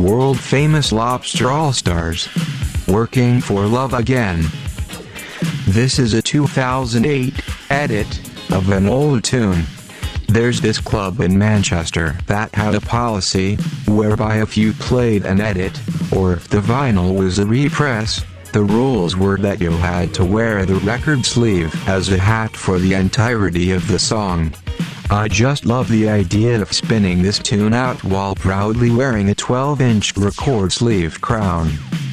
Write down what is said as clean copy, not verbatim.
world-famous Lobster All-Stars. Working for Love Again. This is a 2008 edit of an old tune. There's this club in Manchester that had a policy whereby if you played an edit, or if the vinyl was a repress, the rules were that you had to wear the record sleeve as a hat for the entirety of the song. I just love the idea of spinning this tune out while proudly wearing a 12-inch record sleeve crown.